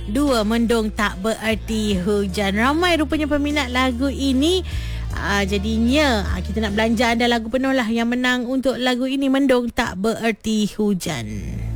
2, Mendung Tak Bererti Hujan. Ramai rupanya peminat lagu ini. Jadinya kita nak belanja anda lagu penuh lah yang menang untuk lagu ini, Mendung Tak Bererti Hujan.